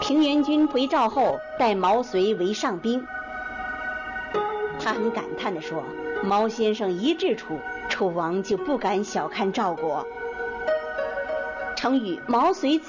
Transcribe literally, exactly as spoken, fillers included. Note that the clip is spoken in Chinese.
平原君回赵后，待毛遂为上宾。他很感叹地说：“毛先生一至楚，楚王就不敢小看赵国。”成语“毛遂